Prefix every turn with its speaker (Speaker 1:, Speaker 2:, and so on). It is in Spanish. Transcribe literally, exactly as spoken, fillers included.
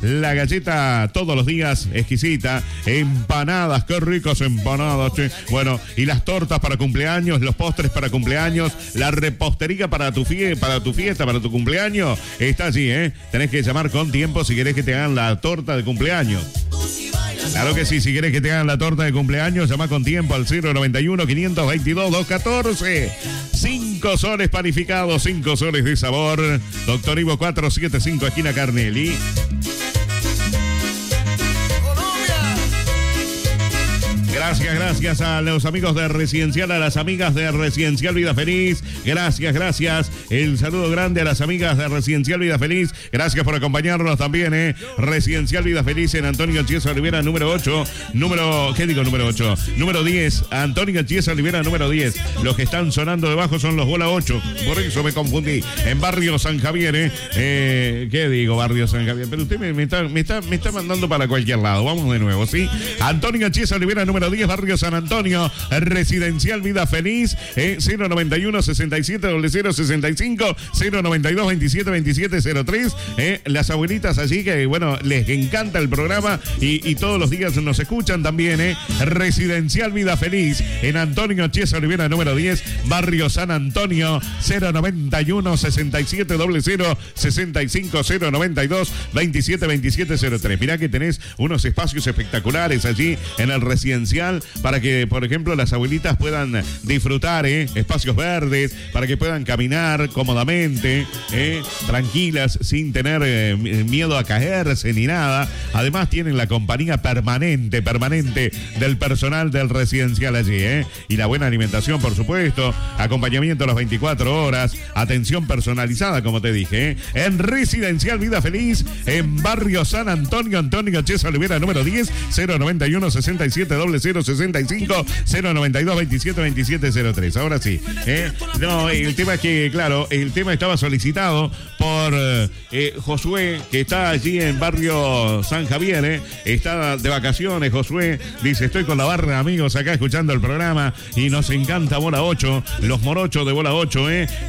Speaker 1: la galleta todos los días, exquisita. Empanadas, qué ricas empanadas, che. Bueno, y las tortas para cumpleaños, los postres para cumpleaños, la repostería para tu, fie para tu fiesta, para tu cumpleaños. Está allí, ¿eh? Tenés que llamar con tiempo si querés que te hagan la torta de cumpleaños. Claro que sí, si querés que te hagan la torta de cumpleaños, llama con tiempo al cero noventa y uno, quinientos veintidós, doscientos catorce. Cinco soles panificados, cinco soles de sabor. Doctor Ivo cuatrocientos setenta y cinco, esquina Carnelli. Gracias, gracias a los amigos de Residencial, a las amigas de Residencial Vida Feliz. Gracias, gracias. El saludo grande a las amigas de Residencial Vida Feliz. Gracias por acompañarnos también, ¿eh? Residencial Vida Feliz en Antonio Chiesa Olivera, número ocho. Número, ¿qué digo número ocho? Número diez. Antonio Chiesa Olivera, número diez. Los que están sonando debajo son los bola ocho. Por eso me confundí. En Barrio San Javier, ¿eh? eh ¿Qué digo, Barrio San Javier? Pero usted me, me, está, me, está, me está mandando para cualquier lado. Vamos de nuevo, ¿sí? Antonio Chiesa Olivera, número diez, Barrio San Antonio, Residencial Vida Feliz, eh, cero noventa y uno, sesenta y siete, cero cero sesenta y cinco, cero noventa y dos, veintisiete, veintisiete, cero tres. Eh, las abuelitas allí que, bueno, les encanta el programa y, y todos los días nos escuchan también, eh. Residencial Vida Feliz en Antonio Chiesa Olivera, número diez, Barrio San Antonio, cero noventa y uno, sesenta y siete, cero cero sesenta y cinco, cero noventa y dos, veintisiete, veintisiete, cero tres. Mirá que tenés unos espacios espectaculares allí en el residencial para que, por ejemplo, las abuelitas puedan disfrutar, ¿eh? Espacios verdes, para que puedan caminar cómodamente, ¿eh? Tranquilas, sin tener eh, miedo a caerse ni nada. Además, tienen la compañía permanente, permanente del personal del residencial allí, ¿eh? Y la buena alimentación, por supuesto, acompañamiento a las veinticuatro horas, atención personalizada, como te dije, ¿eh? En Residencial Vida Feliz, en Barrio San Antonio, Antonio Chiesa Olivera, número diez, cero noventa y uno, sesenta y siete, cero sesenta y cinco, cero noventa y dos, veintisiete, veintisiete, cero tres. Ahora sí, ¿eh? No, el tema es que, claro, el tema estaba solicitado por eh, Josué, que está allí en Barrio San Javier, ¿eh? Está de vacaciones, Josué. Dice, estoy con la barra de amigos acá escuchando el programa y nos encanta Bola ocho, los morochos de Bola ocho, ¿eh?